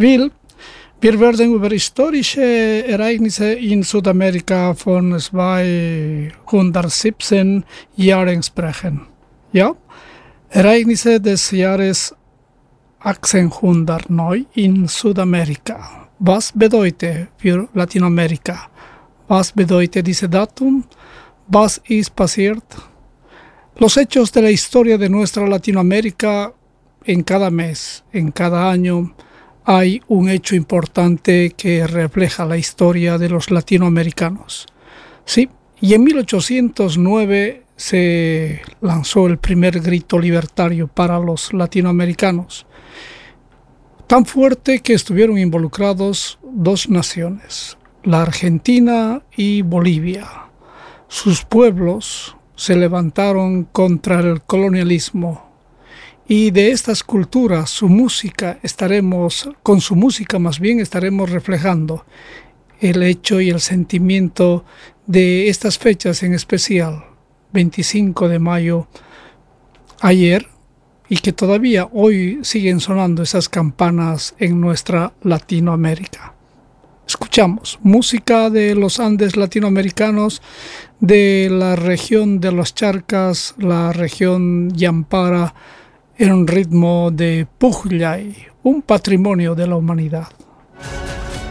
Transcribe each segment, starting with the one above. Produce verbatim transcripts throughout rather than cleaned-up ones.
Will, wir werden über historische Ereignisse in Südamerika von zweihundertsiebzehn Jahren sprechen. Ja, Ereignisse des Jahres achtzehnhundertneun in Südamerika. Was bedeutet für Lateinamerika? Was bedeutet dieses Datum? Was ist passiert? Los hechos de la historia de nuestra Latinoamérica, en cada mes, en cada año, hay un hecho importante que refleja la historia de los latinoamericanos. Sí, y en mil ochocientos nueve se lanzó el primer grito libertario para los latinoamericanos, tan fuerte que estuvieron involucrados dos naciones, la Argentina y Bolivia. Sus pueblos se levantaron contra el colonialismo y de estas culturas, su música estaremos, con su música más bien estaremos reflejando el hecho y el sentimiento de estas fechas, en especial veinticinco de mayo, ayer, y que todavía hoy siguen sonando esas campanas en nuestra Latinoamérica. Escuchamos música de los Andes latinoamericanos, de la región de los Charcas, la región Yampara, en un ritmo de Pujllay, un patrimonio de la humanidad.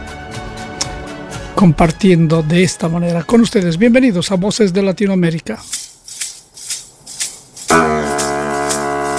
Compartiendo de esta manera con ustedes. Bienvenidos a Voces de Latinoamérica.